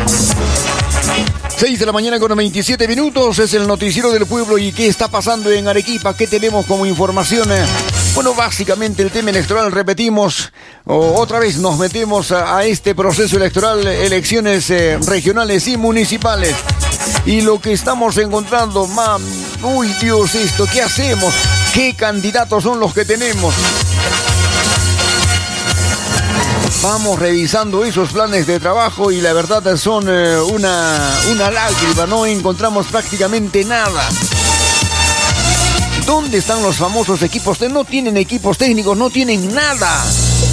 6 de la mañana con 27 minutos, es el noticiero del pueblo. ¿Y qué está pasando en Arequipa? ¿Qué tenemos como información? Bueno, básicamente el tema electoral, repetimos, otra vez nos metemos a este proceso electoral, elecciones regionales y municipales. Y lo que estamos encontrando, uy Dios, esto, ¿qué hacemos? ¿Qué candidatos son los que tenemos? Vamos revisando esos planes de trabajo y la verdad son una lágrima, no encontramos prácticamente nada. ¿Dónde están los famosos equipos? No tienen equipos técnicos, no tienen nada.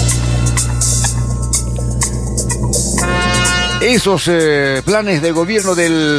Esos planes de gobierno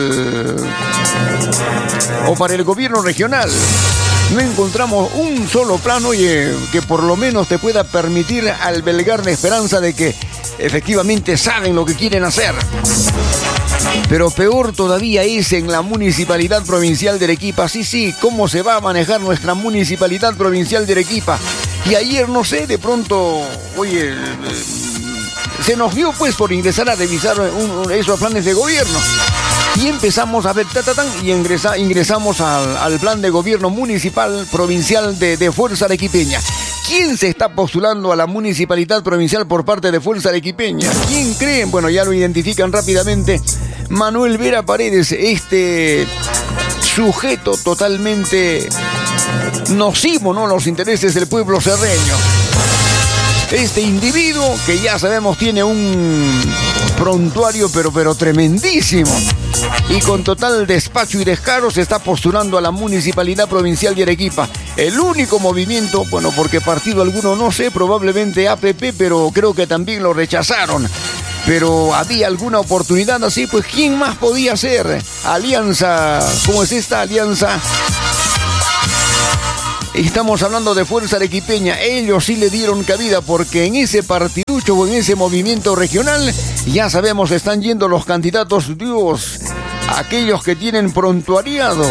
o para el gobierno regional. No encontramos un solo plan, oye, que por lo menos te pueda permitir albergar la esperanza de que efectivamente saben lo que quieren hacer. Pero peor todavía es en la Municipalidad Provincial de Arequipa. Sí, ¿cómo se va a manejar nuestra Municipalidad Provincial de Arequipa? Y ayer, no sé, de pronto, oye, se nos dio pues por ingresar a revisar esos planes de gobierno. Y empezamos a ver, y ingresamos al plan de gobierno municipal provincial de Fuerza Arequipeña. ¿Quién se está postulando a la municipalidad provincial por parte de Fuerza Arequipeña? ¿Quién creen? Bueno, ya lo identifican rápidamente. Manuel Vera Paredes, este sujeto totalmente nocivo, ¿no? Los intereses del pueblo serreño. Este individuo que ya sabemos tiene un prontuario pero tremendísimo. Y con total despacho y descaro se está postulando a la Municipalidad Provincial de Arequipa. El único movimiento, bueno, porque partido alguno no sé, probablemente APP, pero creo que también lo rechazaron. Pero había alguna oportunidad así, pues ¿quién más podía ser? Alianza, ¿cómo es esta alianza? Estamos hablando de Fuerza Arequipeña. Ellos sí le dieron cabida porque en ese partiducho o en ese movimiento regional ya sabemos están yendo los candidatos, Dios, aquellos que tienen prontuariado.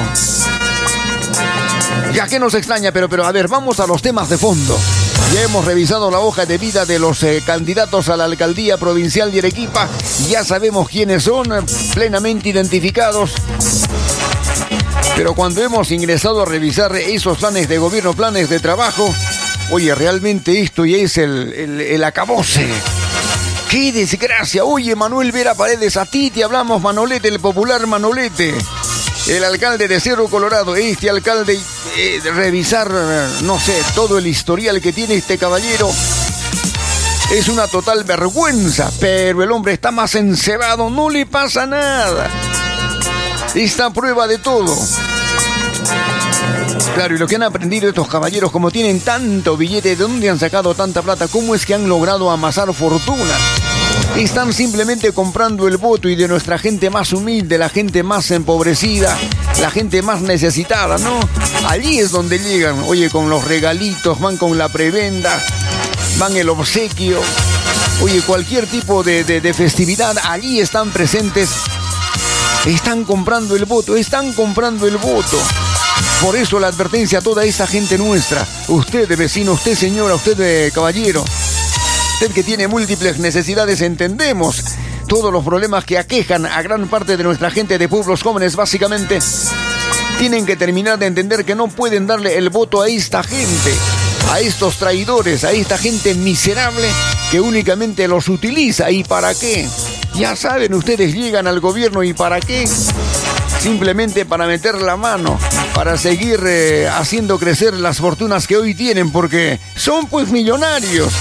Ya que nos extraña, pero a ver, vamos a los temas de fondo. Ya hemos revisado la hoja de vida de los candidatos a la alcaldía provincial de Arequipa. Ya sabemos quiénes son, plenamente identificados. Pero cuando hemos ingresado a revisar esos planes de gobierno, planes de trabajo, oye, realmente esto ya es el acabose. ¡Qué desgracia! Oye, Manuel Vera Paredes, a ti te hablamos, Manolete, el popular Manolete. El alcalde de Cerro Colorado, este alcalde, revisar, no sé, todo el historial que tiene este caballero. Es una total vergüenza, pero el hombre está más encebado, no le pasa nada. Está a prueba de todo. Claro, y lo que han aprendido estos caballeros, como tienen tanto billete, ¿de dónde han sacado tanta plata? ¿Cómo es que han logrado amasar fortuna? Están simplemente comprando el voto y de nuestra gente más humilde, la gente más empobrecida, la gente más necesitada, ¿no? Allí es donde llegan, oye, con los regalitos, van con la prebenda, van el obsequio, oye, cualquier tipo de festividad, allí están presentes. Están comprando el voto, Por eso la advertencia a toda esa gente nuestra. Usted, vecino, usted, señora, usted, caballero. Usted que tiene múltiples necesidades, entendemos todos los problemas que aquejan a gran parte de nuestra gente de pueblos jóvenes, básicamente. Tienen que terminar de entender que no pueden darle el voto a esta gente, a estos traidores, a esta gente miserable que únicamente los utiliza. ¿Y para qué? Ya saben, ustedes llegan al gobierno y ¿para qué? Simplemente para meter la mano, para seguir haciendo crecer las fortunas que hoy tienen, porque son pues millonarios.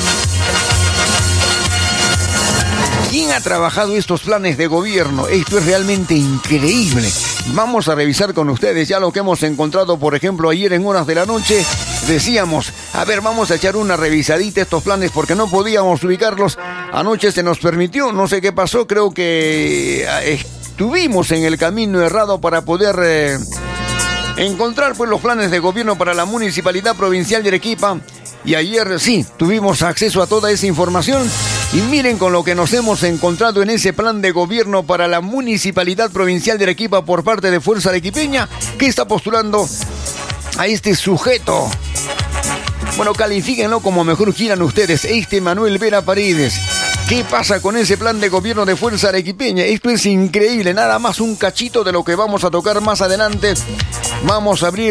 ¿Quién ha trabajado estos planes de gobierno? Esto es realmente increíble. Vamos a revisar con ustedes ya lo que hemos encontrado, por ejemplo, ayer en horas de la noche. Decíamos, a ver, vamos a echar una revisadita a estos planes porque no podíamos ubicarlos. Anoche se nos permitió, no sé qué pasó, creo que estuvimos en el camino errado para poder encontrar pues los planes de gobierno para la Municipalidad Provincial de Arequipa. Y ayer sí, tuvimos acceso a toda esa información. Y miren con lo que nos hemos encontrado en ese plan de gobierno para la Municipalidad Provincial de Arequipa por parte de Fuerza Arequipeña, que está postulando a este sujeto. Bueno, califíquenlo como mejor quieran ustedes, este Manuel Vera Paredes. ¿Qué pasa con ese plan de gobierno de Fuerza Arequipeña? Esto es increíble, nada más un cachito de lo que vamos a tocar más adelante. Vamos a abrir,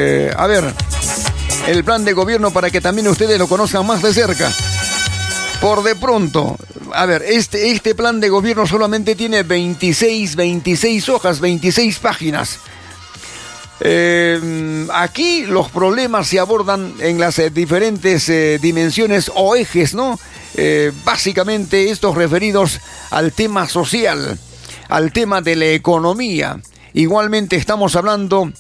el plan de gobierno para que también ustedes lo conozcan más de cerca. Por de pronto, este plan de gobierno solamente tiene 26 hojas, 26 páginas. Aquí los problemas se abordan en las diferentes dimensiones o ejes, ¿no? Básicamente estos referidos al tema social, al tema de la economía. Igualmente estamos hablando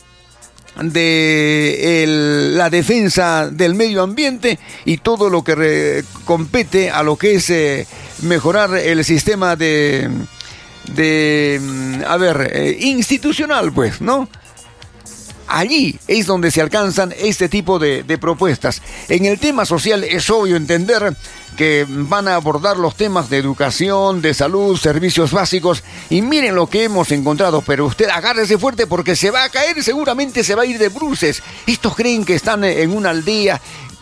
de la defensa del medio ambiente y todo lo que compete a lo que es mejorar el sistema institucional, pues, ¿no? Allí es donde se alcanzan este tipo de propuestas. En el tema social es obvio entender que van a abordar los temas de educación, de salud, servicios básicos. Y miren lo que hemos encontrado, pero usted agárrese fuerte porque se va a caer, seguramente se va a ir de bruces. Estos creen que están en una aldea,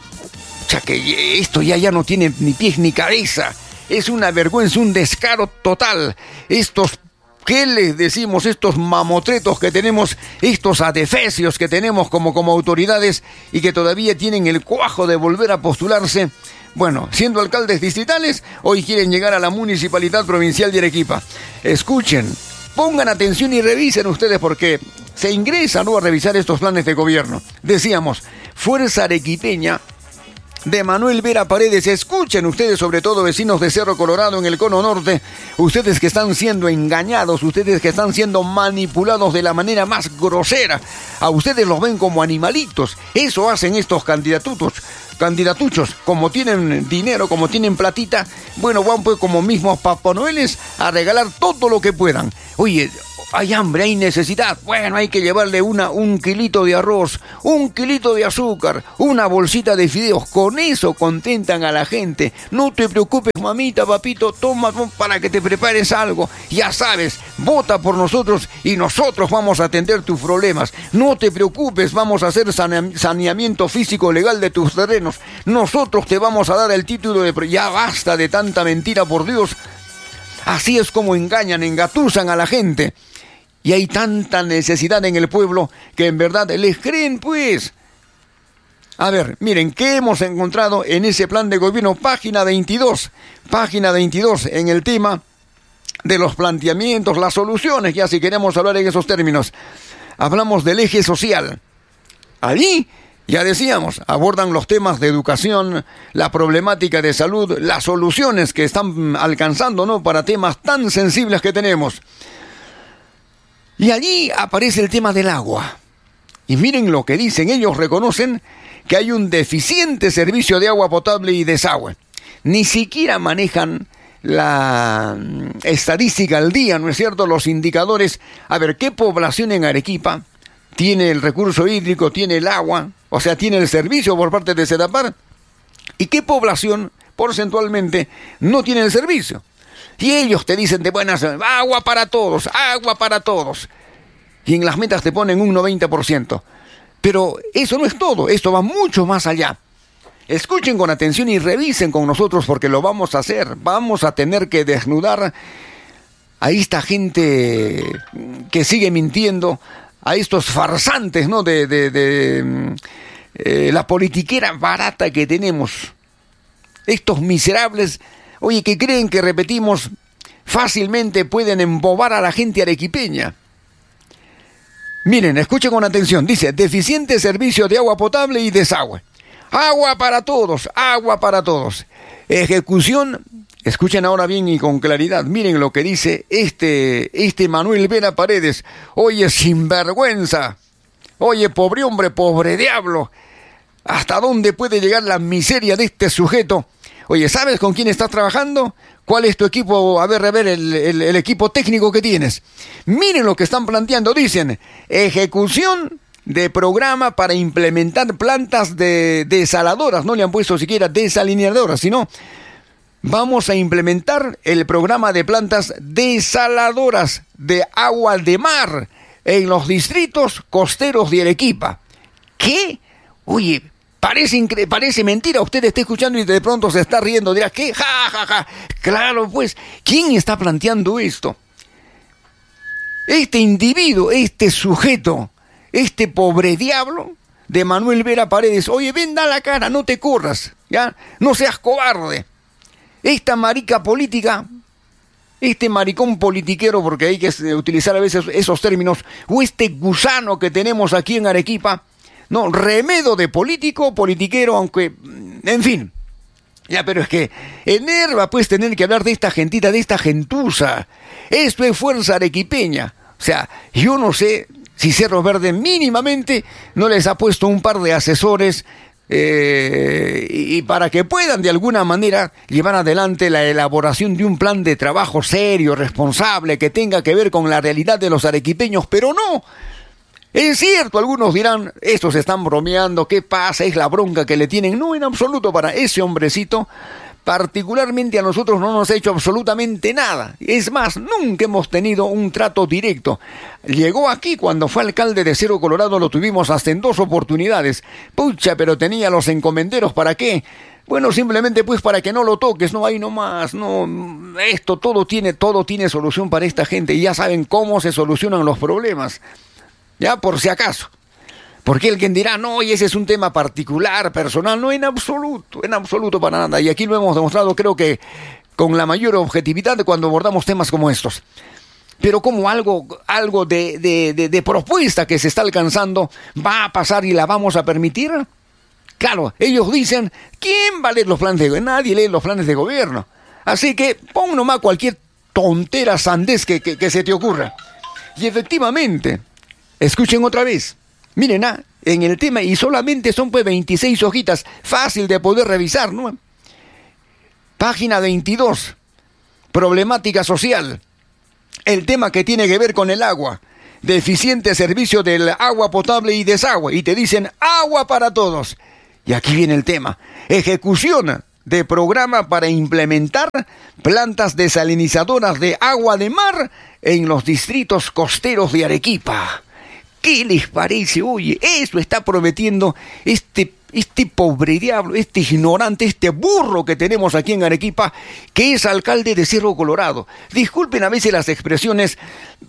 que esto ya no tiene ni pies ni cabeza. Es una vergüenza, un descaro total. ¿Qué les decimos? Estos mamotretos que tenemos, estos adefesios que tenemos como autoridades y que todavía tienen el cuajo de volver a postularse. Bueno, siendo alcaldes distritales, hoy quieren llegar a la Municipalidad Provincial de Arequipa. Escuchen, pongan atención y revisen ustedes porque se ingresa, ¿no?, a revisar estos planes de gobierno. Decíamos, Fuerza Arequipeña de Manuel Vera Paredes. Escuchen ustedes, sobre todo vecinos de Cerro Colorado en el Cono Norte, ustedes que están siendo engañados, ustedes que están siendo manipulados de la manera más grosera. A ustedes los ven como animalitos. Eso hacen estos candidatuchos. Como tienen dinero, como tienen platita, bueno, van pues como mismos Papá Noeles a regalar todo lo que puedan. Oye, hay hambre, hay necesidad. Bueno, hay que llevarle un kilito de arroz, un kilito de azúcar, una bolsita de fideos. Con eso contentan a la gente. No te preocupes, mamita, papito, toma para que te prepares algo. Ya sabes, vota por nosotros y nosotros vamos a atender tus problemas. No te preocupes, vamos a hacer saneamiento físico legal de tus terrenos. Nosotros te vamos a dar el título de... Ya basta de tanta mentira, por Dios. Así es como engañan, engatusan a la gente. Y hay tanta necesidad en el pueblo que en verdad les creen, pues. A ver, miren, ¿qué hemos encontrado en ese plan de gobierno? Página 22, en el tema de los planteamientos, las soluciones, ya si queremos hablar en esos términos. Hablamos del eje social. Allí, ya decíamos, abordan los temas de educación, la problemática de salud, las soluciones que están alcanzando, ¿no?, para temas tan sensibles que tenemos. Y allí aparece el tema del agua. Y miren lo que dicen, ellos reconocen que hay un deficiente servicio de agua potable y desagüe. Ni siquiera manejan la estadística al día, ¿no es cierto?, los indicadores. A ver, ¿qué población en Arequipa tiene el recurso hídrico, tiene el agua, o sea, tiene el servicio por parte de Sedapar? ¿Y qué población porcentualmente no tiene el servicio? Y ellos te dicen de buenas, agua para todos, agua para todos. Y en las metas te ponen un 90%. Pero eso no es todo, esto va mucho más allá. Escuchen con atención y revisen con nosotros porque lo vamos a hacer. Vamos a tener que desnudar a esta gente que sigue mintiendo, a estos farsantes, ¿no?, de la politiquera barata que tenemos. Estos miserables, oye, que creen que, repetimos, fácilmente pueden embobar a la gente arequipeña. Miren, escuchen con atención. Dice, deficiente servicio de agua potable y desagüe. Agua para todos, agua para todos. Ejecución, escuchen ahora bien y con claridad. Miren lo que dice este Manuel Vera Paredes. Oye, sinvergüenza. Oye, pobre hombre, pobre diablo. ¿Hasta dónde puede llegar la miseria de este sujeto? Oye, ¿sabes con quién estás trabajando? ¿Cuál es tu equipo? A ver, el equipo técnico que tienes. Miren lo que están planteando. Dicen, ejecución de programa para implementar plantas de desaladoras. No le han puesto siquiera desaliniadoras, sino vamos a implementar el programa de plantas desaladoras de agua de mar en los distritos costeros de Arequipa. ¿Qué? Oye, Parece mentira. Usted está escuchando y de pronto se está riendo. Dirá, ¿qué? Ja, ja, ja. Claro, pues, ¿quién está planteando esto? Este individuo, este sujeto, este pobre diablo de Manuel Vera Paredes. Oye, ven, da la cara, no te corras, ¿ya? No seas cobarde. Esta marica política, este maricón politiquero, porque hay que utilizar a veces esos términos, o este gusano que tenemos aquí en Arequipa, no, remedo de político, politiquero, aunque, en fin. Ya, pero es que enerva pues tener que hablar de esta gentita, de esta gentuza. Esto es fuerza arequipeña. O sea, yo no sé si Cerro Verde mínimamente no les ha puesto un par de asesores y para que puedan de alguna manera llevar adelante la elaboración de un plan de trabajo serio, responsable, que tenga que ver con la realidad de los arequipeños, pero no. Es cierto, algunos dirán, estos están bromeando, ¿qué pasa? Es la bronca que le tienen. No, en absoluto, para ese hombrecito, particularmente a nosotros no nos ha hecho absolutamente nada. Es más, nunca hemos tenido un trato directo. Llegó aquí cuando fue alcalde de Cerro Colorado, lo tuvimos hasta en 2 oportunidades. Pucha, pero tenía los encomenderos, ¿para qué? Bueno, simplemente pues para que no lo toques, no hay nomás, no, esto todo tiene solución para esta gente y ya saben cómo se solucionan los problemas. Ya, por si acaso. Porque alguien dirá, no, y ese es un tema particular, personal. No, en absoluto para nada. Y aquí lo hemos demostrado, creo que con la mayor objetividad cuando abordamos temas como estos. Pero como algo de propuesta que se está alcanzando va a pasar y la vamos a permitir. Claro, ellos dicen, ¿quién va a leer los planes de gobierno? Nadie lee los planes de gobierno. Así que pon nomás cualquier tontera sandez que se te ocurra. Y efectivamente, escuchen otra vez. Miren, en el tema, y solamente son pues 26 hojitas, fácil de poder revisar, ¿no? Página 22, problemática social. El tema que tiene que ver con el agua. Deficiente servicio del agua potable y desagüe. Y te dicen, agua para todos. Y aquí viene el tema. Ejecución de programa para implementar plantas desalinizadoras de agua de mar en los distritos costeros de Arequipa. ¿Qué les parece? Oye, eso está prometiendo este pobre diablo, este ignorante, este burro que tenemos aquí en Arequipa, que es alcalde de Cerro Colorado. Disculpen a veces las expresiones,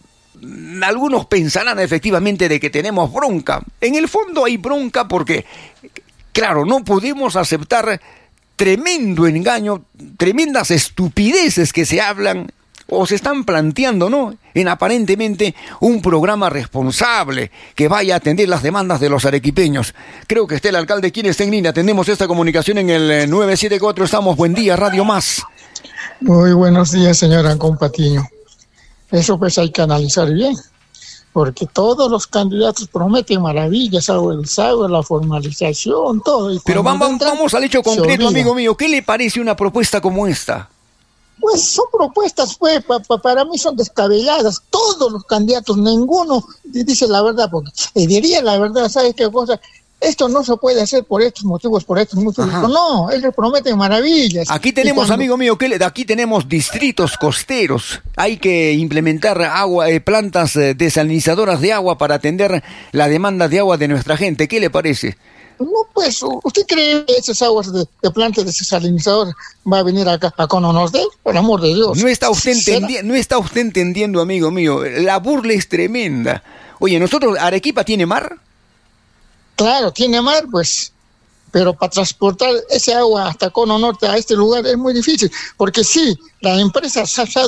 algunos pensarán efectivamente de que tenemos bronca. En el fondo hay bronca porque, claro, no podemos aceptar tremendo engaño, tremendas estupideces que se hablan o se están planteando, ¿no?, en aparentemente un programa responsable que vaya a atender las demandas de los arequipeños. Creo que está el alcalde. ¿Quién está en línea? Atendemos esta comunicación en el 974. Estamos, buen día, Radio Más. Muy buenos días, señora Compatiño. Eso pues hay que analizar bien, porque todos los candidatos prometen maravillas, agua del desagüe, la formalización, todo. Y pero vamos al hecho concreto, amigo mío. ¿Qué le parece una propuesta como esta? Pues son propuestas, pues, para mí son descabelladas. Todos los candidatos, ninguno dice la verdad, porque diría la verdad, ¿sabes qué cosa? Esto no se puede hacer por estos motivos, No, ellos prometen maravillas. Aquí tenemos, amigo mío, aquí tenemos distritos costeros. Hay que implementar plantas desalinizadoras de agua para atender la demanda de agua de nuestra gente. ¿Qué le parece? No, pues, ¿usted cree que esas aguas de plantas desalinizadoras va a venir acá a Cononos de? Por amor de Dios. No está usted entendiendo, amigo mío. La burla es tremenda. Oye, ¿Arequipa tiene mar? Claro, tiene mar, pues. Pero para transportar ese agua hasta Cono Norte, a este lugar, es muy difícil. Porque sí, la empresa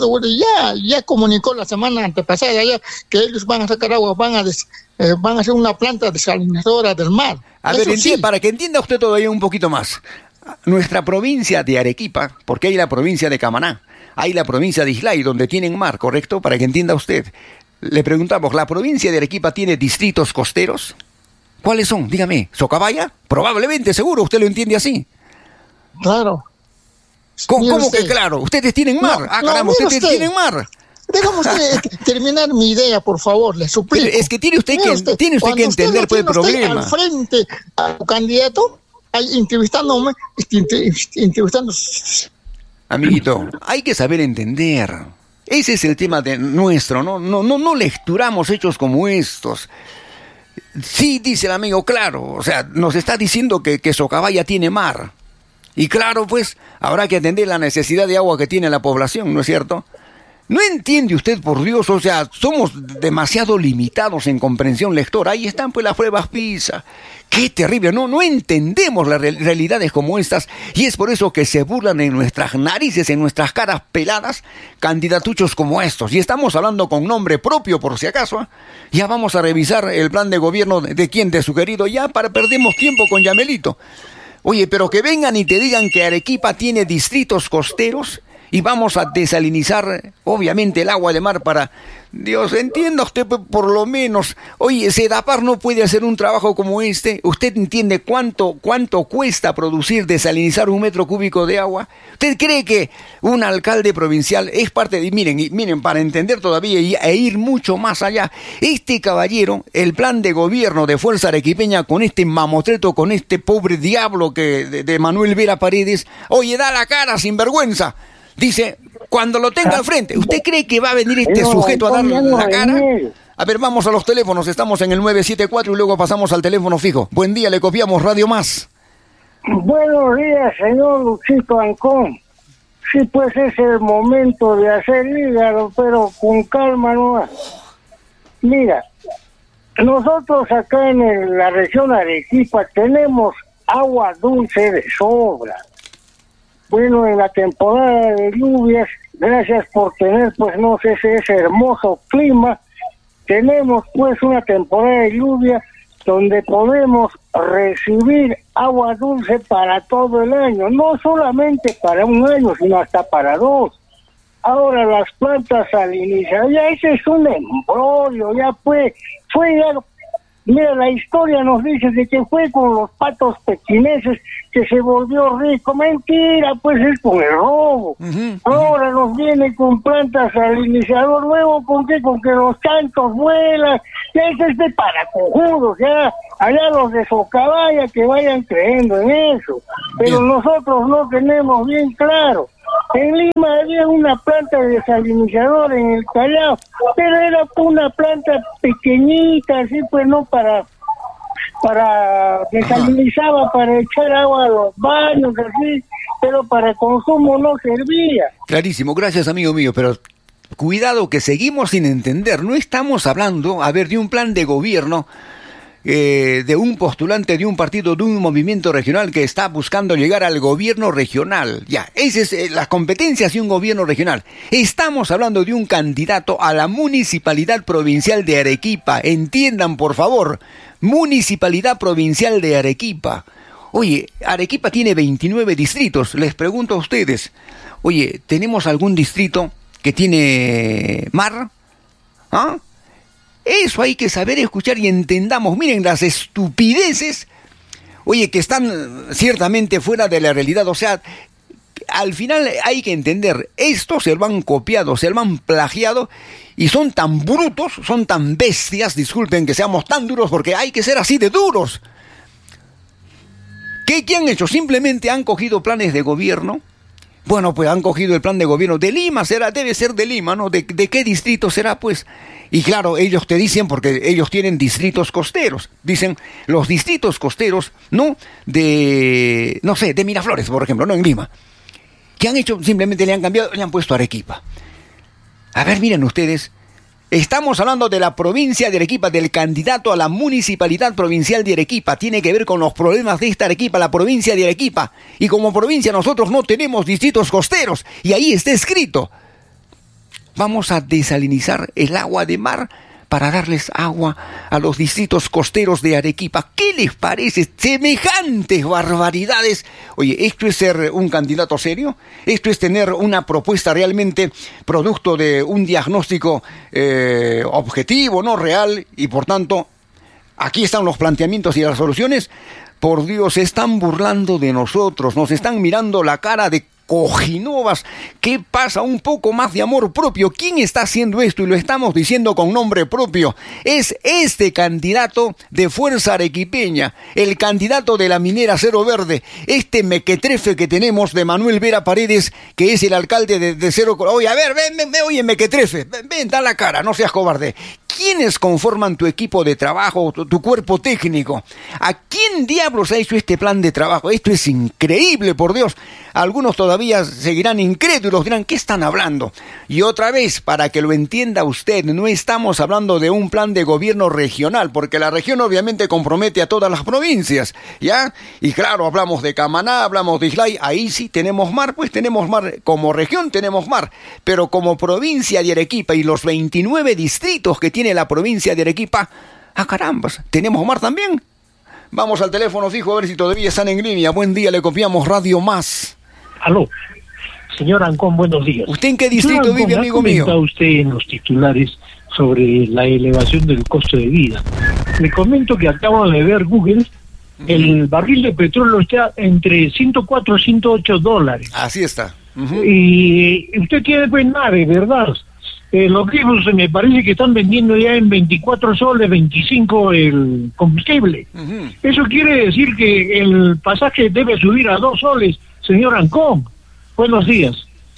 ya comunicó la semana antepasada ya que ellos van a sacar agua, van a hacer una planta desalinizadora del mar. A ver, para que entienda usted todavía un poquito más. Nuestra provincia de Arequipa, porque hay la provincia de Camaná, hay la provincia de Islay, donde tienen mar, ¿correcto? Para que entienda usted. Le preguntamos, ¿la provincia de Arequipa tiene distritos costeros? ¿Cuáles son? Dígame. ¿Socabaya? Probablemente, seguro, usted lo entiende así. Claro. ¿Cómo que claro? ¿Ustedes tienen mar? Caramba, ustedes tienen mar. Déjame terminar mi idea, por favor, le suplico. Pero es que tiene usted que entender pues, el problema. Al frente a un candidato, entrevistándome. Amiguito, hay que saber entender. Ese es el tema de nuestro, no lecturamos hechos como estos. Sí, dice el amigo, claro, o sea, nos está diciendo que Socabaya tiene mar. Y claro, pues, habrá que atender la necesidad de agua que tiene la población, ¿no es cierto? ¿No entiende usted, por Dios? O sea, somos demasiado limitados en comprensión lectora. Ahí están, pues, las pruebas PISA. ¡Qué terrible! No entendemos las realidades como estas. Y es por eso que se burlan en nuestras narices, en nuestras caras peladas, candidatuchos como estos. Y estamos hablando con nombre propio, por si acaso. Ya vamos a revisar el plan de gobierno de quién, de su querido, ya para perdemos tiempo con Yamelito. Oye, pero que vengan y te digan que Arequipa tiene distritos costeros y vamos a desalinizar, obviamente, el agua de mar para... Dios, entienda usted por lo menos. Oye, Sedapar no puede hacer un trabajo como este. ¿Usted entiende cuánto cuesta producir, desalinizar 1 metro cúbico de agua? ¿Usted cree que un alcalde provincial es parte de... Miren, para entender todavía e ir mucho más allá, este caballero, el plan de gobierno de Fuerza Arequipeña con este mamotreto, con este pobre diablo de Manuel Vera Paredes, oye, da la cara, sinvergüenza. Dice, cuando lo tenga al frente, ¿usted cree que va a venir este sujeto a dar la cara? A ver, vamos a los teléfonos, estamos en el 974 y luego pasamos al teléfono fijo. Buen día, le copiamos Radio Más. Buenos días, señor Luchito Ancón. Sí, pues es el momento de hacer hígado, pero con calma nomás. Mira, nosotros acá en la región Arequipa tenemos agua dulce de sobra. Bueno, en la temporada de lluvias, gracias por tener, pues, no sé, ese hermoso clima, tenemos, pues, una temporada de lluvia donde podemos recibir agua dulce para todo el año, no solamente para un año, sino hasta para 2. Ahora las plantas salinizadas, ya ese es un embrollo, ya fue ya. Mira, la historia nos dice de que fue con los patos pequineses que se volvió rico. Mentira, pues es con el robo. Ahora nos viene con plantas salinizador nuevo, ¿con qué? Con que los cantos vuelan. Ya ese es de para cojudos, ya. Allá los de Socabaya que vayan creyendo en eso. Pero nosotros no tenemos bien claro. En Lima había una planta de desalinizador en el Callao, pero era una planta pequeñita, así pues no para desalinizaba para echar agua a los baños, así, pero para consumo no servía. Clarísimo, gracias amigo mío, pero cuidado que seguimos sin entender, no estamos hablando, a ver, de un plan de gobierno, de un postulante de un partido, de un movimiento regional que está buscando llegar al gobierno regional. Ya, esas es las competencias de un gobierno regional. Estamos hablando de un candidato a la municipalidad provincial de Arequipa. Entiendan, por favor, municipalidad provincial de Arequipa. Oye, Arequipa tiene 29 distritos. Les pregunto a ustedes, oye, ¿tenemos algún distrito que tiene mar? ¿Ah? Eso hay que saber escuchar y entendamos. Miren las estupideces, oye, que están ciertamente fuera de la realidad. O sea, al final hay que entender, esto se lo han copiado, se lo han plagiado y son tan brutos, son tan bestias, disculpen que seamos tan duros porque hay que ser así de duros. ¿Qué han hecho? Simplemente han cogido planes de gobierno. Bueno, pues han cogido el plan de gobierno de Lima, debe ser de Lima, ¿no? ¿De qué distrito será, pues? Y claro, ellos te dicen, porque ellos tienen distritos costeros, dicen los distritos costeros, ¿no? No sé, de Miraflores, por ejemplo, no en Lima. ¿Qué han hecho? Simplemente le han cambiado, le han puesto Arequipa. A ver, miren ustedes, estamos hablando de la provincia de Arequipa, del candidato a la municipalidad provincial de Arequipa. Tiene que ver con los problemas de esta Arequipa, la provincia de Arequipa. Y como provincia nosotros no tenemos distritos costeros. Y ahí está escrito. Vamos a desalinizar el agua de mar para darles agua a los distritos costeros de Arequipa. ¿Qué les parece? Semejantes barbaridades. Oye, ¿esto es ser un candidato serio? ¿Esto es tener una propuesta realmente producto de un diagnóstico objetivo, no real? Y por tanto, aquí están los planteamientos y las soluciones. Por Dios, se están burlando de nosotros, nos están mirando la cara de cojinovas. ¿Qué pasa? Un poco más de amor propio. ¿Quién está haciendo esto? Y lo estamos diciendo con nombre propio. Es este candidato de Fuerza Arequipeña, el candidato de la minera Cero Verde, este mequetrefe que tenemos de Manuel Vera Paredes, que es el alcalde de Cero... Oye, a ver, ven, oye, mequetrefe, ven, da la cara, no seas cobarde. ¿Quiénes conforman tu equipo de trabajo, tu cuerpo técnico? ¿A quién diablos ha hecho este plan de trabajo? Esto es increíble, por Dios. Algunos todavía seguirán incrédulos, dirán, ¿qué están hablando? Y otra vez, para que lo entienda usted, no estamos hablando de un plan de gobierno regional, porque la región obviamente compromete a todas las provincias, ¿ya? Y claro, hablamos de Camaná, hablamos de Islay, ahí sí tenemos mar, pues tenemos mar, como región tenemos mar, pero como provincia de Arequipa y los 29 distritos que tiene la provincia de Arequipa, carambas, ¿tenemos mar también? Vamos al teléfono fijo a ver si todavía están en línea. Buen día, le copiamos Radio Más. Aló, señor Ancón, buenos días. ¿Usted en qué distrito Ancón, vive, amigo mío? ¿Ha usted en los titulares sobre la elevación del costo de vida? Le comento que acabo de ver Google, el barril de petróleo está entre 104 y 108 dólares. Así está. Y usted tiene pues nave, ¿verdad? Los griegos me parece que están vendiendo ya en 24 soles, 25 el combustible. Eso quiere decir que el pasaje debe subir a 2 soles, señor Ancón. Buenos días.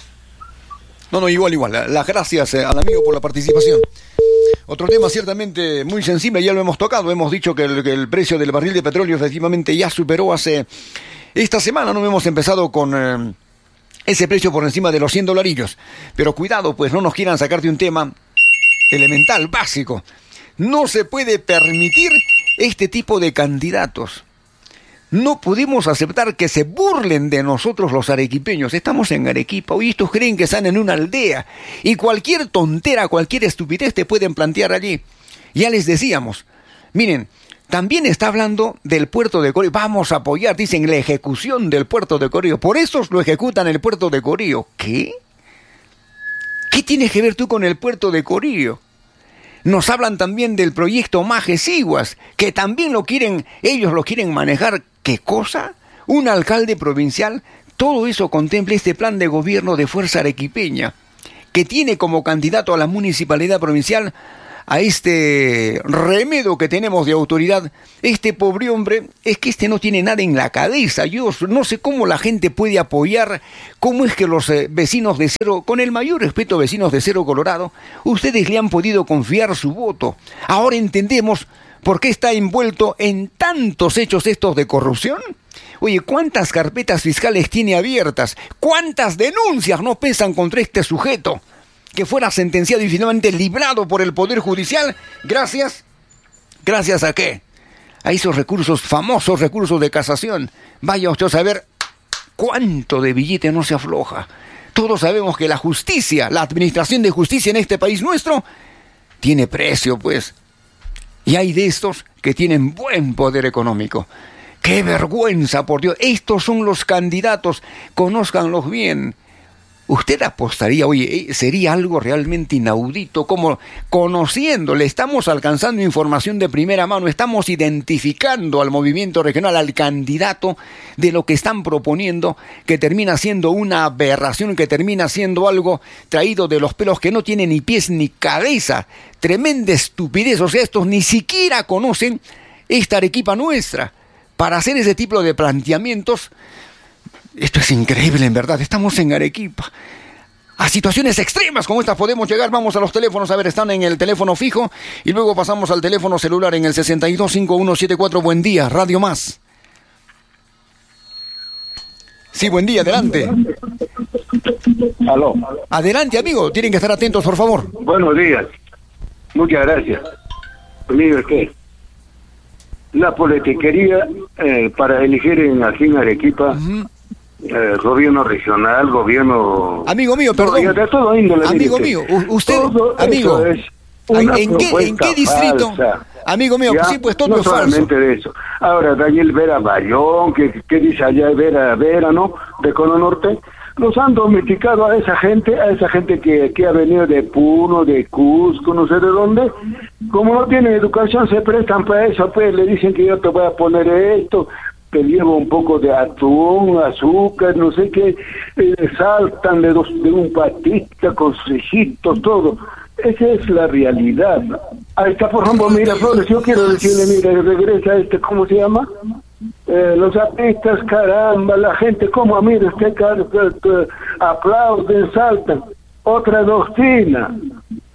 No, igual. Las gracias al amigo por la participación. Otro tema ciertamente muy sensible, ya lo hemos tocado. Hemos dicho que el precio del barril de petróleo efectivamente ya superó esta semana, no hemos empezado con ese precio por encima de los $100. Pero cuidado, pues no nos quieran sacar de un tema elemental, básico. No se puede permitir este tipo de candidatos. No pudimos aceptar que se burlen de nosotros los arequipeños. Estamos en Arequipa. Hoy estos creen que están en una aldea. Y cualquier tontera, cualquier estupidez te pueden plantear allí. Ya les decíamos. Miren, también está hablando del puerto de Corío. Vamos a apoyar, dicen, la ejecución del puerto de Corío. Por eso lo ejecutan el puerto de Corío. ¿Qué? ¿Qué tienes que ver tú con el puerto de Corío? Nos hablan también del proyecto Majes-Iguas, que también ellos lo quieren manejar. ¿Qué cosa? ¿Un alcalde provincial? Todo eso contempla este plan de gobierno de Fuerza Arequipeña, que tiene como candidato a la municipalidad provincial a este remedo que tenemos de autoridad. Este pobre hombre, es que no tiene nada en la cabeza. Yo no sé cómo la gente puede apoyar, cómo es que los vecinos de Cerro, con el mayor respeto, vecinos de Cerro Colorado, ustedes le han podido confiar su voto. Ahora entendemos por qué está envuelto en tantos hechos estos de corrupción. Oye, ¿cuántas carpetas fiscales tiene abiertas? ¿Cuántas denuncias no pesan contra este sujeto que fuera sentenciado y finalmente librado por el Poder Judicial? ¿Gracias a qué? A esos recursos, famosos recursos de casación. Vaya usted a saber cuánto de billete no se afloja. Todos sabemos que la justicia, la administración de justicia en este país nuestro, tiene precio, pues. Y hay de estos que tienen buen poder económico. ¡Qué vergüenza, por Dios! Estos son los candidatos, conózcanlos bien. Usted apostaría, oye, sería algo realmente inaudito, como conociéndole, estamos alcanzando información de primera mano, estamos identificando al movimiento regional, al candidato de lo que están proponiendo, que termina siendo una aberración, que termina siendo algo traído de los pelos, que no tiene ni pies ni cabeza. Tremenda estupidez, o sea, estos ni siquiera conocen esta Arequipa nuestra para hacer ese tipo de planteamientos. Esto es increíble, en verdad. Estamos en Arequipa. A situaciones extremas como estas podemos llegar. Vamos a los teléfonos. A ver, están en el teléfono fijo y luego pasamos al teléfono celular en el 625174. Buen día, Radio Más. Sí, buen día, adelante. Aló. Adelante, amigo. Tienen que estar atentos, por favor. Buenos días. Muchas gracias. Amigo, ¿qué? La politiquería para elegir aquí en Arequipa, gobierno regional, gobierno... Amigo mío, perdón. De todo índole, amigo mío, usted, amigo, ¿en qué distrito? Falsa. Amigo mío, ¿Ya? sí, pues todo no es falso. No solamente de eso. Ahora, Daniel Vera Bayón, que dice allá Vera, ¿no? De Cono Norte, los han domesticado a esa gente que ha venido de Puno, de Cusco, no sé de dónde. Como no tienen educación, se prestan para eso, pues le dicen que yo te voy a poner esto, te llevo un poco de atún, azúcar, no sé qué, saltan de un patita con sus hijitos, todo. Esa es la realidad. Ahí está, por ejemplo, mira, Flores, yo quiero decirle, mira, regresa ¿cómo se llama? Los artistas, caramba, la gente, como mira, aplauden, saltan. Otra doctrina.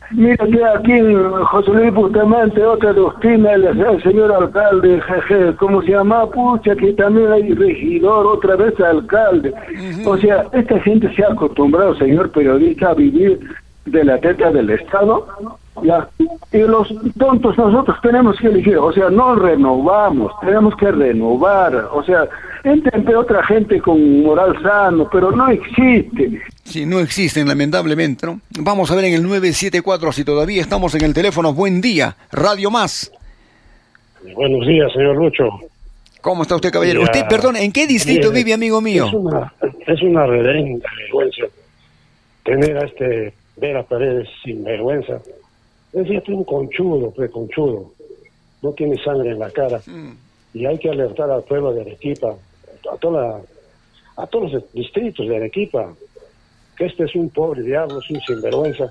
Mira que aquí en José Luis Bustamante, otra doctrina, el señor alcalde, jeje, ¿cómo se llama? Pucha, que también hay regidor, otra vez alcalde. O sea, esta gente se ha acostumbrado, señor periodista, a vivir de la teta del Estado, ya. Y los tontos nosotros tenemos que elegir, o sea, no renovamos, tenemos que renovar, o sea, entre otra gente con moral sano, pero no existe. Sí, no existen, lamentablemente, ¿no? Vamos a ver en el 974 si todavía estamos en el teléfono. Buen día, Radio Más. Buenos días, señor Lucho. ¿Cómo está usted, caballero? Usted, perdón, ¿en qué distrito vive, amigo mío? Es una reverenda vergüenza tener a Vera Paredes sin vergüenza. Es un conchudo, conchudo. No tiene sangre en la cara. Y hay que alertar al pueblo de Arequipa, a todos los distritos de Arequipa, que este es un pobre diablo, es un sinvergüenza,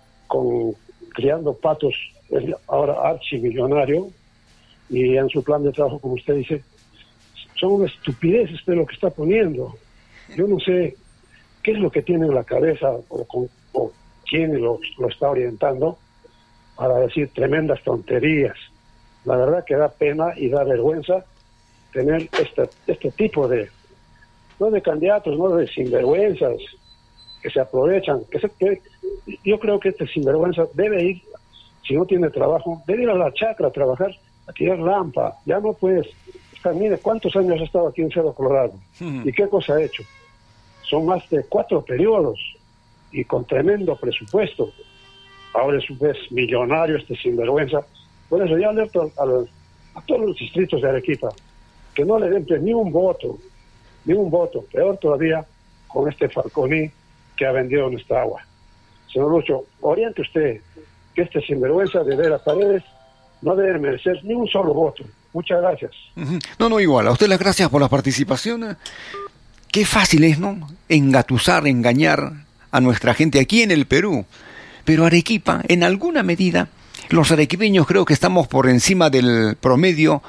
criando patos, es ahora archimillonario, y en su plan de trabajo, como usted dice, son unas estupideces de lo que está poniendo. Yo no sé qué es lo que tiene en la cabeza o quién lo está orientando para decir tremendas tonterías. La verdad que da pena y da vergüenza tener este tipo no de candidatos, no de sinvergüenzas, que se aprovechan, yo creo que este sinvergüenza debe ir, si no tiene trabajo, debe ir a la chacra a trabajar, a tirar lampa, ya no puedes estar, mire cuántos años ha estado aquí en Cerro Colorado, y qué cosa ha hecho, son más de 4 periodos, y con tremendo presupuesto, ahora es un vez millonario este sinvergüenza, por eso yo alerto a todos los distritos de Arequipa, que no le den ni un voto, peor todavía con este Falconi que ha vendido nuestra agua. Señor Lucho, oriente usted que este sinvergüenza de Vera Paredes no debe merecer ni un solo voto. Muchas gracias. No, igual. A usted las gracias por la participación. Qué fácil es, ¿no? Engatusar, engañar a nuestra gente aquí en el Perú. Pero Arequipa, en alguna medida, los arequipeños creo que estamos por encima del promedio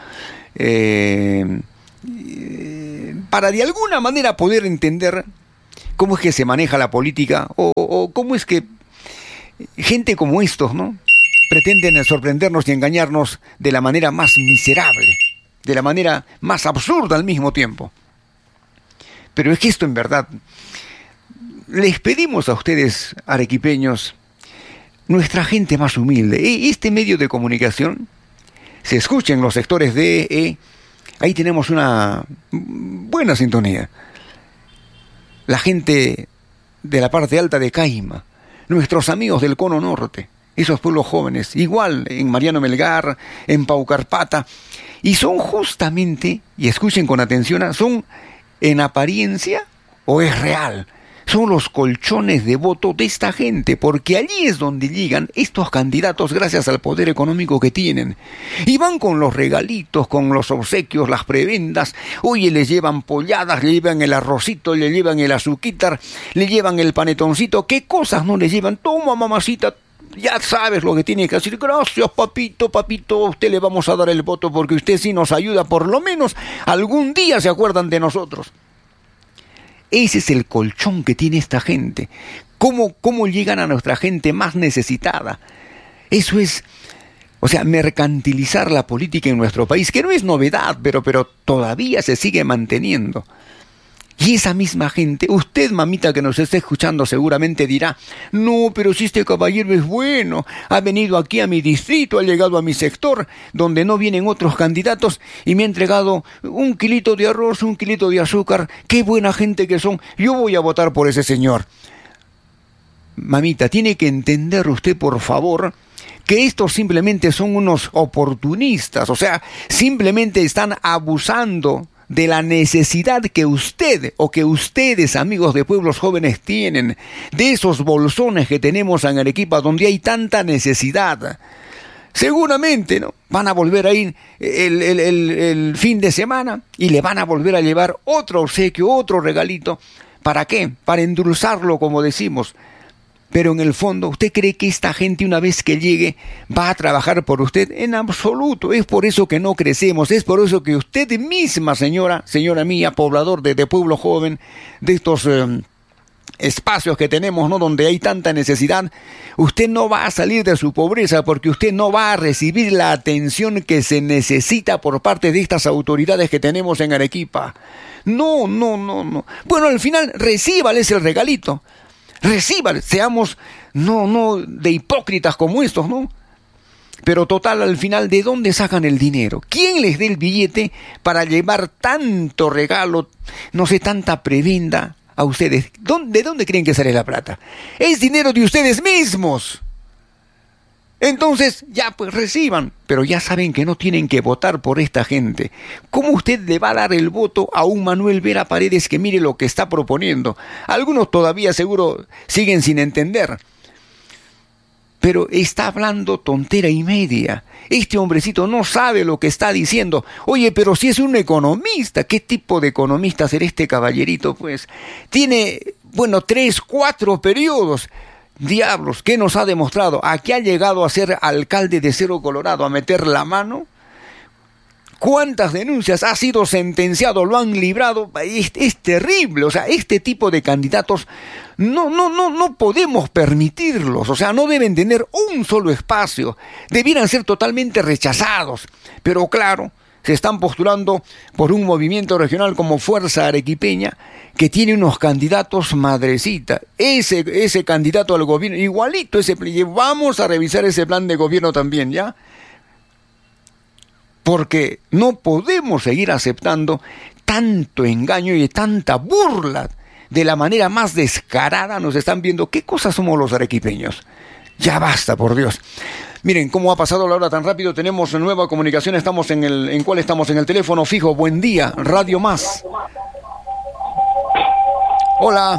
para de alguna manera poder entender cómo es que se maneja la política o cómo es que gente como estos, ¿no?, pretenden sorprendernos y engañarnos de la manera más miserable, de la manera más absurda al mismo tiempo. Pero es que esto en verdad, les pedimos a ustedes, arequipeños, nuestra gente más humilde, este medio de comunicación se escucha en los sectores de ahí tenemos una buena sintonía. La gente de la parte alta de Caima, nuestros amigos del Cono Norte, esos pueblos jóvenes, igual en Mariano Melgar, en Paucarpata, y son justamente, y escuchen con atención, son en apariencia o es real, son los colchones de voto de esta gente, porque allí es donde llegan estos candidatos gracias al poder económico que tienen. Y van con los regalitos, con los obsequios, las prebendas. Oye, les llevan polladas, le llevan el arrocito, le llevan el azuquitar, le llevan el panetoncito. ¿Qué cosas no le llevan? Toma, mamacita, ya sabes lo que tiene que decir. Gracias, papito, a usted le vamos a dar el voto porque usted sí nos ayuda. Por lo menos algún día se acuerdan de nosotros. Ese es el colchón que tiene esta gente. ¿Cómo llegan a nuestra gente más necesitada? Eso es, mercantilizar la política en nuestro país, que no es novedad, pero todavía se sigue manteniendo. Y esa misma gente, usted, mamita, que nos está escuchando, seguramente dirá, no, pero si este caballero es bueno, ha venido aquí a mi distrito, ha llegado a mi sector, donde no vienen otros candidatos, y me ha entregado 1 kilito de arroz, 1 kilito de azúcar, qué buena gente que son, yo voy a votar por ese señor. Mamita, tiene que entender usted, por favor, que estos simplemente son unos oportunistas, simplemente están abusando de la necesidad que usted o que ustedes, amigos de pueblos jóvenes, tienen, de esos bolsones que tenemos en Arequipa donde hay tanta necesidad. Seguramente, ¿no?, van a volver a ir el fin de semana y le van a volver a llevar otro obsequio, otro regalito. ¿Para qué? Para endulzarlo, como decimos. Pero en el fondo, ¿usted cree que esta gente, una vez que llegue, va a trabajar por usted? En absoluto. Es por eso que no crecemos. Es por eso que usted misma, señora mía, poblador de pueblo joven, de estos espacios que tenemos, ¿no?, donde hay tanta necesidad, usted no va a salir de su pobreza porque usted no va a recibir la atención que se necesita por parte de estas autoridades que tenemos en Arequipa. No. Bueno, al final, recíbales el regalito. Recíbales, seamos no de hipócritas como estos, ¿no? Pero total, al final, ¿de dónde sacan el dinero? ¿Quién les dé el billete para llevar tanto regalo, no sé, tanta prebenda a ustedes? ¿De dónde creen que sale la plata? Es dinero de ustedes mismos. Entonces, ya pues reciban, pero ya saben que no tienen que votar por esta gente. ¿Cómo usted le va a dar el voto a un Manuel Vera Paredes que mire lo que está proponiendo? Algunos todavía seguro siguen sin entender. Pero está hablando tontera y media. Este hombrecito no sabe lo que está diciendo. Oye, pero si es un economista, ¿qué tipo de economista será este caballerito? Pues tiene, 3, 4 periodos. Diablos, ¿qué nos ha demostrado? ¿A qué ha llegado a ser alcalde de Cerro Colorado? ¿A meter la mano? ¿Cuántas denuncias ha sido sentenciado? ¿Lo han librado? Es terrible. O sea, este tipo de candidatos no podemos permitirlos. O sea, no deben tener un solo espacio. Debieran ser totalmente rechazados. Pero claro, se están postulando por un movimiento regional como Fuerza Arequipeña, que tiene unos candidatos madrecita. Ese candidato al gobierno, igualito ese, vamos a revisar ese plan de gobierno también, ¿ya? Porque no podemos seguir aceptando tanto engaño y tanta burla. De la manera más descarada nos están viendo qué cosas somos los arequipeños. Ya basta, por Dios. Miren cómo ha pasado la hora tan rápido. Tenemos nueva comunicación. Estamos ¿en cuál estamos? En el teléfono fijo. Buen día, Radio Más. Hola.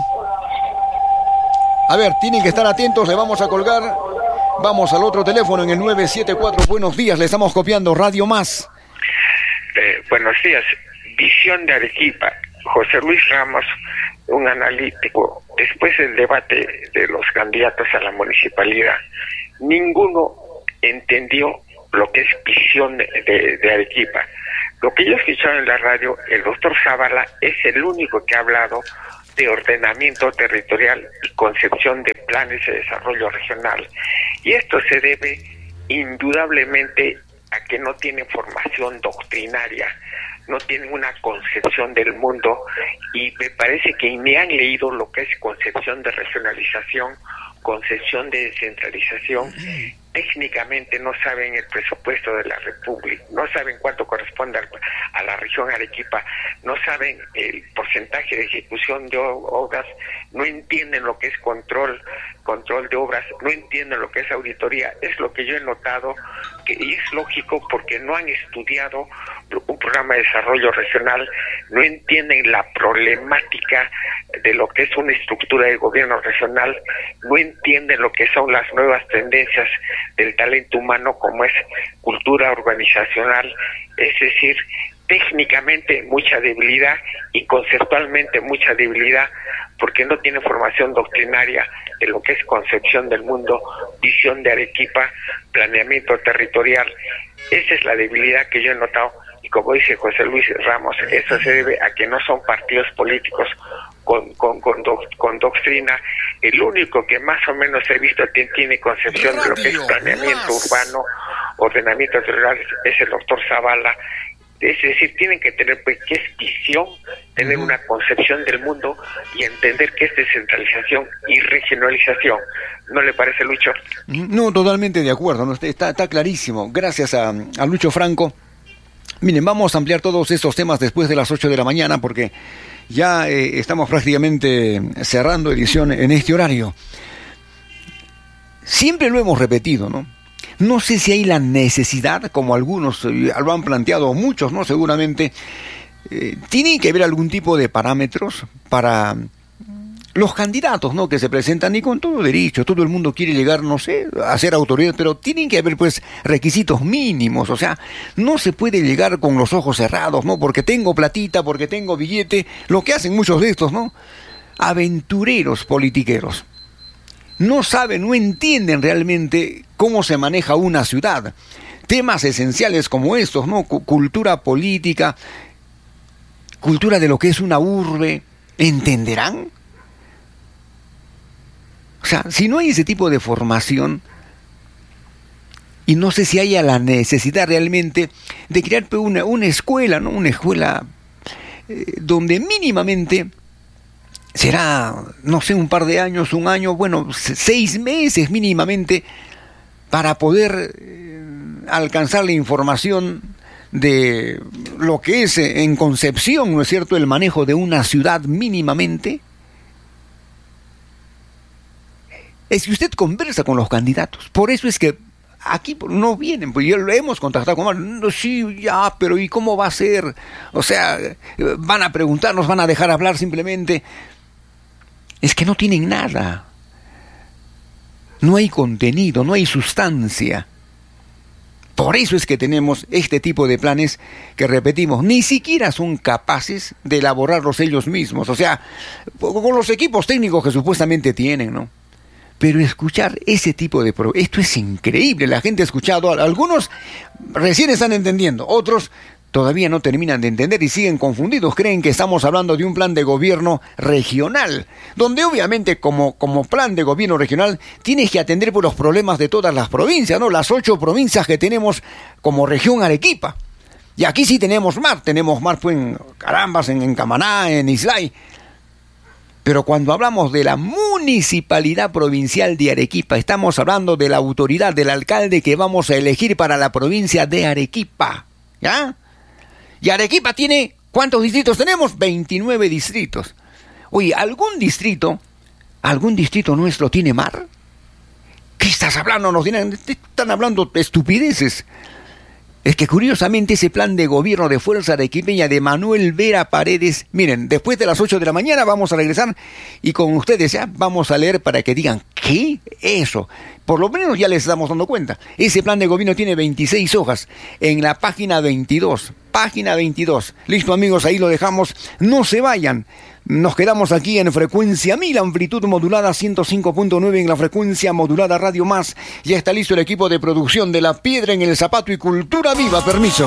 A ver, tienen que estar atentos. Le vamos a colgar. Vamos al otro teléfono en el 974. Buenos días, le estamos copiando Radio Más. Buenos días. Visión de Arequipa. José Luis Ramos, un analítico. Después del debate de los candidatos a la municipalidad, ninguno entendió lo que es visión de Arequipa. Lo que yo he escuchado en la radio, el doctor Zavala es el único que ha hablado de ordenamiento territorial y concepción de planes de desarrollo regional. Y esto se debe indudablemente a que no tienen formación doctrinaria, no tienen una concepción del mundo, y me parece que ni han leído lo que es concepción de regionalización, concepción de descentralización. Técnicamente no saben el presupuesto de la República, no saben cuánto corresponde a la región Arequipa, no saben el porcentaje de ejecución de obras, no entienden lo que es control de obras, no entienden lo que es auditoría. Es lo que yo he notado, y es lógico porque no han estudiado un programa de desarrollo regional, no entienden la problemática de lo que es una estructura de gobierno regional, no entienden lo que son las nuevas tendencias del talento humano, como es cultura organizacional. Es decir, técnicamente mucha debilidad y conceptualmente mucha debilidad, porque no tiene formación doctrinaria de lo que es concepción del mundo, visión de Arequipa, planeamiento territorial. Esa es la debilidad que yo he notado, y como dice José Luis Ramos, eso se debe a que no son partidos políticos con doctrina. El único que más o menos he visto tiene concepción de lo que es planeamiento urbano, ordenamiento territorial, es el doctor Zavala. Es decir, tienen que tener pues qué es visión, tener una concepción del mundo y entender qué es descentralización y regionalización. ¿No le parece, Lucho? No, totalmente de acuerdo, ¿no? Está clarísimo. Gracias a Lucho Franco. Miren, vamos a ampliar todos estos temas después de las 8 de la mañana porque ya estamos prácticamente cerrando edición en este horario. Siempre lo hemos repetido, ¿no? No sé si hay la necesidad, como algunos lo han planteado, muchos, ¿no? Seguramente, tiene que haber algún tipo de parámetros para los candidatos, ¿no? Que se presentan, y con todo derecho, todo el mundo quiere llegar, no sé, a ser autoridad, pero tienen que haber, pues, requisitos mínimos. O sea, no se puede llegar con los ojos cerrados, ¿no? Porque tengo platita, porque tengo billete, lo que hacen muchos de estos, ¿no? Aventureros politiqueros. No saben, no entienden realmente cómo se maneja una ciudad. Temas esenciales como estos, ¿no? Cultura política, cultura de lo que es una urbe, ¿entenderán? O sea, si no hay ese tipo de formación, y no sé si haya la necesidad realmente de crear una escuela, ¿no? Una escuela donde mínimamente será, no sé, un par de años, un año, bueno, 6 meses mínimamente, para poder alcanzar la información de lo que es en concepción, ¿no es cierto?, el manejo de una ciudad mínimamente. Es que usted conversa con los candidatos, por eso es que aquí no vienen, pues ya lo hemos contactado con no, sí, ya, pero ¿y cómo va a ser? O sea, van a preguntarnos, van a dejar hablar simplemente. Es que no tienen nada. No hay contenido, no hay sustancia. Por eso es que tenemos este tipo de planes que, repetimos, ni siquiera son capaces de elaborarlos ellos mismos. O sea, con los equipos técnicos que supuestamente tienen, ¿no? Pero escuchar ese tipo de... Esto es increíble. La gente ha escuchado. Algunos recién están entendiendo. Otros todavía no terminan de entender y siguen confundidos. Creen que estamos hablando de un plan de gobierno regional, donde obviamente como plan de gobierno regional tienes que atender por los problemas de todas las provincias, ¿no? Las 8 provincias que tenemos como región Arequipa. Y aquí sí tenemos mar pues en Carambas, en Camaná, en Islay. Pero cuando hablamos de la municipalidad provincial de Arequipa, estamos hablando de la autoridad, del alcalde que vamos a elegir para la provincia de Arequipa, ¿ya? Y Arequipa tiene, ¿cuántos distritos tenemos? 29 distritos. Oye, ¿algún distrito nuestro tiene mar? ¿Qué estás hablando? Están hablando estupideces. Es que curiosamente ese plan de gobierno de Fuerza Arequipeña de Manuel Vera Paredes, miren, después de las 8 de la mañana vamos a regresar y con ustedes ya vamos a leer para que digan, ¿qué? Eso. Por lo menos ya les estamos dando cuenta. Ese plan de gobierno tiene 26 hojas en la página 22. Página 22. Listo, amigos, ahí lo dejamos. No se vayan. Nos quedamos aquí en frecuencia 1000, amplitud modulada 105.9 en la frecuencia modulada Radio Más. Ya está listo el equipo de producción de La Piedra en el Zapato y Cultura Viva. Permiso.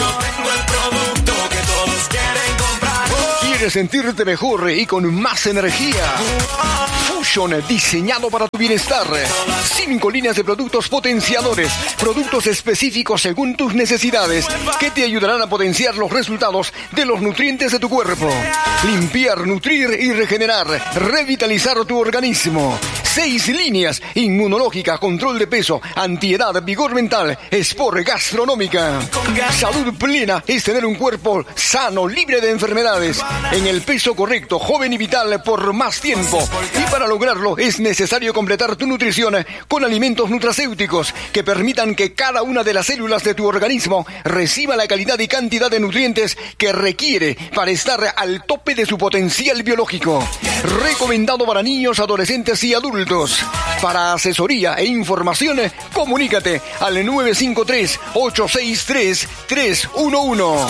¿Quieres sentirte mejor y con más energía? Fusion, diseñado para tu bienestar. 5 líneas de productos potenciadores, productos específicos según tus necesidades, que te ayudarán a potenciar los resultados de los nutrientes de tu cuerpo. Limpiar, nutrir y regenerar, revitalizar tu organismo. 6 líneas: inmunológica, control de peso, antiedad, vigor mental, sport, gastronómica. Salud plena es tener un cuerpo sano, libre de enfermedades, en el peso correcto, joven y vital por más tiempo. Y para lograrlo es necesario completar tu nutrición con alimentos nutracéuticos que permitan que cada una de las células de tu organismo reciba la calidad y cantidad de nutrientes que requiere para estar al tope de su potencial biológico. Recomendado para niños, adolescentes y adultos. Para asesoría e información, comunícate al 953-863-311.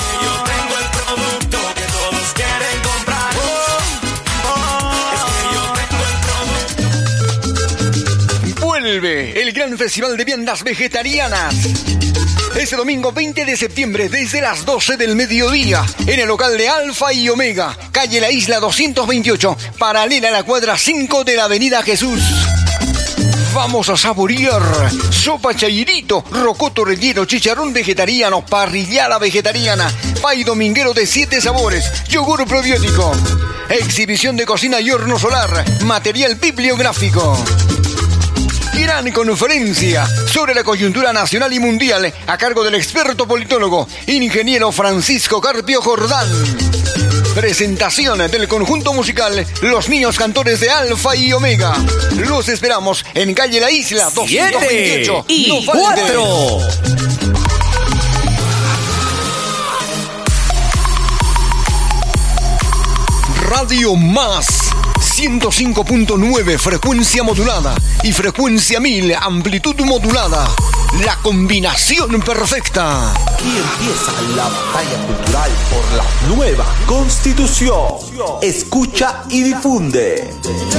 Vuelve el gran festival de viandas vegetarianas. Este domingo 20 de septiembre desde las 12 del mediodía en el local de Alfa y Omega, calle La Isla 228, paralela a la cuadra 5 de la avenida Jesús. Vamos a saborear sopa chayirito, rocoto relleno, chicharrón vegetariano, parrillada vegetariana, pay dominguero de 7 sabores, yogur probiótico, exhibición de cocina y horno solar, material bibliográfico. Gran conferencia sobre la coyuntura nacional y mundial a cargo del experto politólogo, ingeniero Francisco Carpio Jordán. Presentación del conjunto musical Los Niños Cantores de Alfa y Omega. Los esperamos en calle La Isla 228. 7 y 4. Radio Más 105.9 frecuencia modulada y frecuencia 1000 amplitud modulada. La combinación perfecta. Aquí empieza la batalla cultural por la nueva Constitución. Escucha y difunde.